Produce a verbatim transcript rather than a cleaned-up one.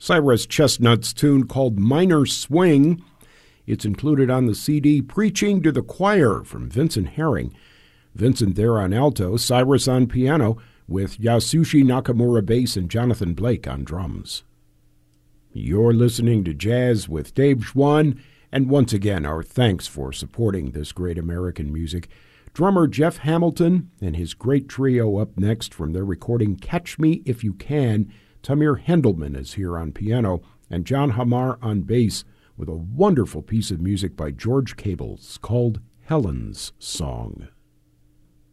Cyrus Chestnut's tune called Minor Swing. It's included on the C D Preaching to the Choir from Vincent Herring. Vincent there on alto, Cyrus on piano, with Yasushi Nakamura bass and Jonathan Blake on drums. You're listening to Jazz with Dave Schwann, and once again, our thanks for supporting this great American music. Drummer Jeff Hamilton and his great trio up next from their recording Catch Me If You Can. Tamir Hendelman is here on piano, and John Hamar on bass, with a wonderful piece of music by George Cables called Helen's Song.